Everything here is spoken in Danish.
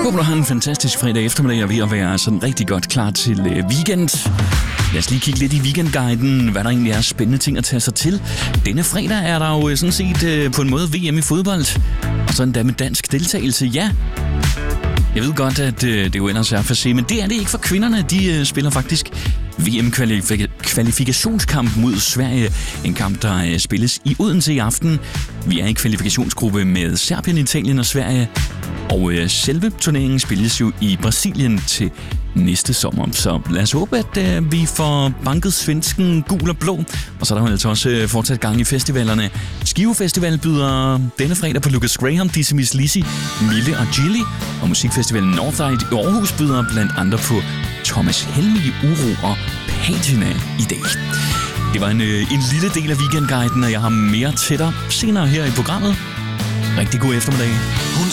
håber, du har en fantastisk fredag eftermiddag og ved at være sådan rigtig godt klar til weekend. Lad os lige kigge lidt i weekendguiden, hvad der egentlig er spændende ting at tage sig til. Denne fredag er der jo sådan set på en måde VM i fodbold, og så endda med dansk deltagelse, ja. Jeg ved godt, at det jo ellers er for se, men det er det ikke for kvinderne. De spiller faktisk VM-kvalifikationskamp mod Sverige. En kamp, der spilles i Odense i aften. Vi er i kvalifikationsgruppe med Serbien, Italien og Sverige. Og selve turneringen spilles jo i Brasilien til næste sommer. Så lad os håbe, at vi får banket svensken gul og blå. Og så er der jo altså også fortsat gang i festivalerne. Skive Festival byder denne fredag på Lucas Graham, Dizzy Miss Lizzy, Mille og Gilly. Og Musikfestivalen Northside i Aarhus byder blandt andre på Thomas Helmig, Uro og Patina i dag. Det var en lille del af weekendguiden, og jeg har mere til dig senere her i programmet. Rigtig god eftermiddag.